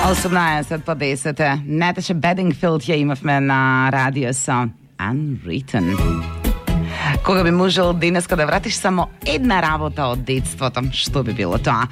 18 по 10. Natasha Bedingfield ја имавме на радио со Unwritten. Кога би можел денеска да вратиш само една работа од детството, што би било тоа?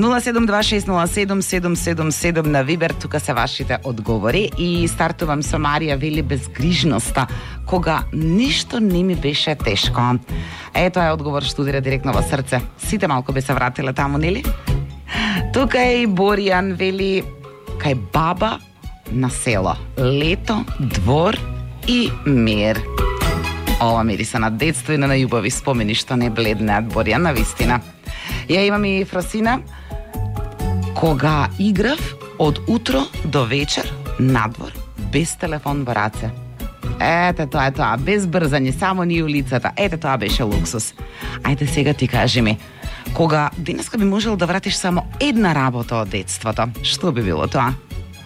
072607777 на Вибер, тука се вашите одговори и стартувам со Марија, вели безгрижноста, кога ништо не ми беше тешко. Тоа е одговор што удира директно во срце. Сите малку би се вратиле таму, нели? Тука е и Боријан, вели кај баба на село. Лето, двор и мир. Ова мириса на детство и на љубови спомени што не бледнеат, Боријан, на вистина. Ја имам и Фросина. Кога играв од утро до вечер надвор, без телефон во раце. Тоа е тоа, без брзање, само ни улицата. Тоа беше луксус. Ајде сега ти кажи ми, кога денеска би можел да вратиш само една работа од детството, што би било тоа?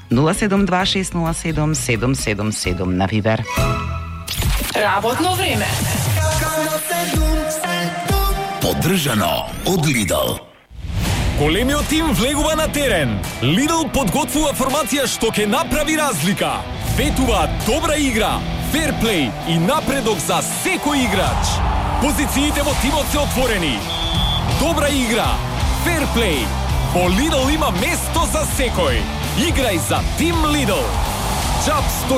072607777 на Вибер. Работно време. Поддржано од Lidl. Големиот тим влегува на терен. Lidl подготвува формација што ќе направи разлика. Ветува добра игра, ферплей и напредок за секој играч. Позициите во тимот се отворени. Добра игра, ферплей. Во Lidl има место за секој. Играј за Тим Lidl. Чап